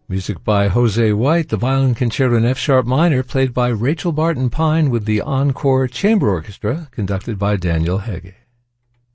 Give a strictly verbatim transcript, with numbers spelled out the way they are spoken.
Music by Jose White, the violin concerto in F sharp minor, played by Rachel Barton Pine with the Encore Chamber Orchestra, conducted by Daniel Hege.